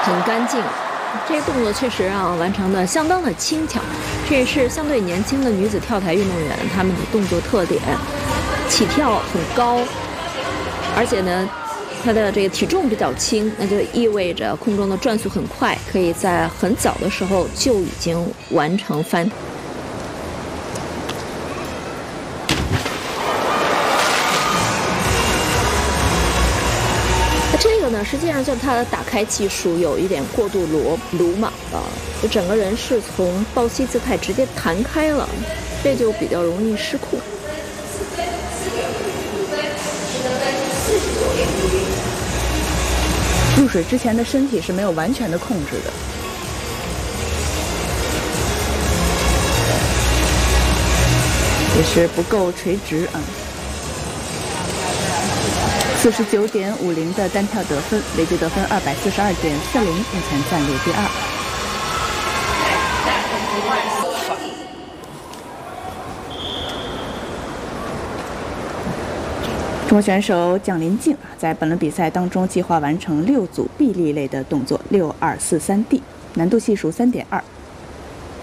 很干净。这个动作确实完成的相当的轻巧，这也是相对年轻的女子跳台运动员她们的动作特点。起跳很高，而且呢，她的这个体重比较轻，那就意味着空中的转速很快，可以在很早的时候就已经完成翻。这个呢，实际上就是它的打开技术有一点过度鲁莽了，就整个人是从抱膝姿态直接弹开了，这就比较容易失控。 入水之前的身体是没有完全的控制的。也是不够垂直啊。49.50的单跳得分，累计得分242.40，目前暂列第2。中国选手蒋林静在本轮比赛当中计划完成6组臂力类的动作，6243D，难度系数3.2。